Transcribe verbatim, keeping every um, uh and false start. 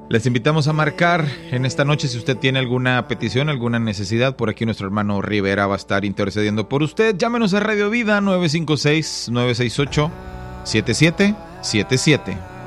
Les invitamos a marcar en esta noche si usted tiene alguna petición, alguna necesidad. Por aquí nuestro hermano Rivera va a estar intercediendo por usted. Llámenos a Radio Vida nueve cinco seis, nueve seis ocho, siete siete siete siete.